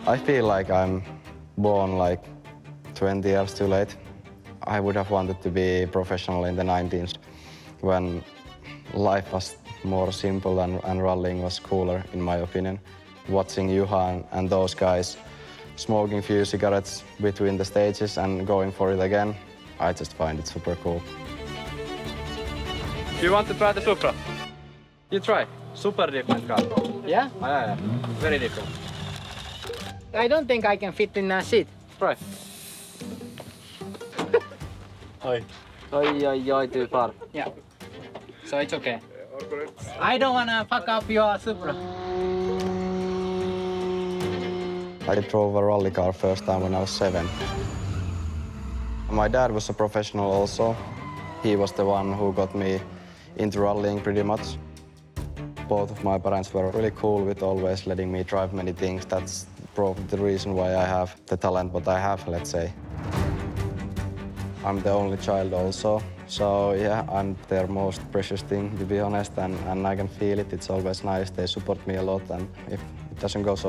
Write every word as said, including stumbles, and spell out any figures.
I feel like I'm born like twenty years too late. I would have wanted to be professional in the nineties when life was more simple and, and rallying was cooler, in my opinion. Watching Juha and, and those guys smoking a few cigarettes between the stages and going for it again, I just find it super cool. Do you want to try the Supra? You try. Super different car. Yeah? Oh, yeah, yeah. Very different. I don't think I can fit in a seat. Try. Oi. Oi, oi, oi, too far. Yeah. So it's okay. I don't wanna fuck up your Supra. I drove a rally car first time when I was seven. My dad was a professional also. He was the one who got me into rallying pretty much. Both of my parents were really cool with always letting me drive many things. That's probably the reason why I have the talent what I have, let's say. I'm the only child also, so yeah, I'm their most precious thing, to be honest, and, and I can feel it. It's always nice. They support me a lot, and if it doesn't go so